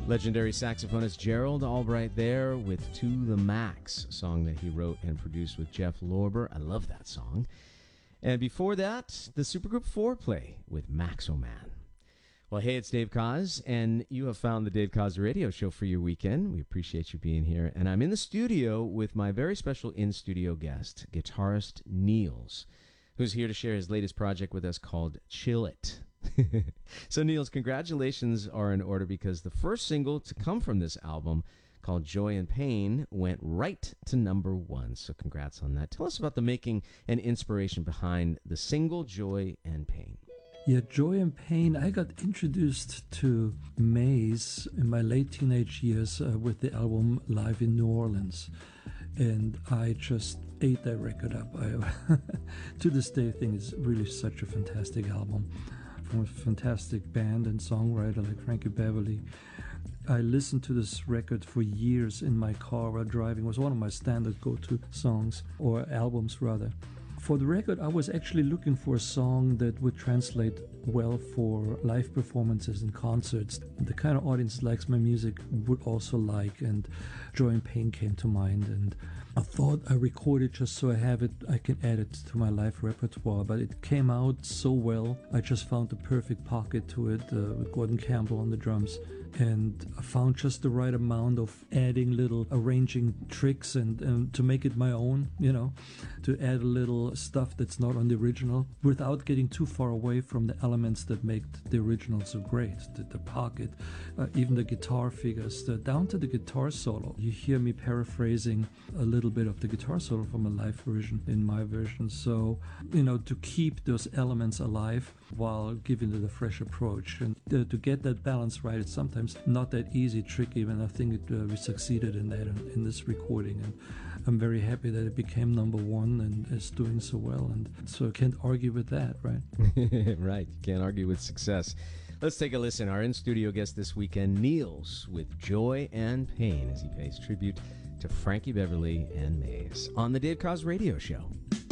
Legendary saxophonist Gerald Albright there with To the Max, a song that he wrote and produced with Jeff Lorber. I love that song. And before that, the supergroup Foreplay with Maxo Man. Well, hey, it's Dave Koz, and you have found the Dave Koz Radio Show for your weekend. We appreciate you being here. And I'm in the studio with my very special in-studio guest, guitarist Niels, who's here to share his latest project with us called Chill It. So, Niels, congratulations are in order because the first single to come from this album, called Joy and Pain, went right to #1. So congrats on that. Tell us about the making and inspiration behind the single Joy and Pain. Yeah, Joy and Pain, I got introduced to Maze in my late teenage years with the album Live in New Orleans. And I just ate that record up. To this day, I think it's really such a fantastic album from a fantastic band and songwriter like Frankie Beverly. I listened to this record for years in my car while driving. It was one of my standard go-to songs, or albums rather. For the record, I was actually looking for a song that would translate well for live performances and concerts. The kind of audience that likes my music would also like, and Joy and Pain came to mind. And I thought I recorded just so I can add it to my live repertoire, but it came out so well. I just found the perfect pocket to it with Gordon Campbell on the drums. And I found just the right amount of adding little arranging tricks and to make it my own, to add a little stuff that's not on the original without getting too far away from the elements that make the original so great. The pocket, even the guitar figures, down to the guitar solo. You hear me paraphrasing a little bit of the guitar solo from a live version in my version. So, to keep those elements alive while giving it a fresh approach. And to get that balance right, it's sometimes not that easy, tricky, and I think we succeeded in that in this recording, and I'm very happy that it became #1 and is doing so well, and so I can't argue with that, right? Right, you can't argue with success. Let's take a listen. Our in-studio guest this weekend, Niels, with Joy and Pain, as he pays tribute to Frankie Beverly and Maze on the Dave Koz Radio Show.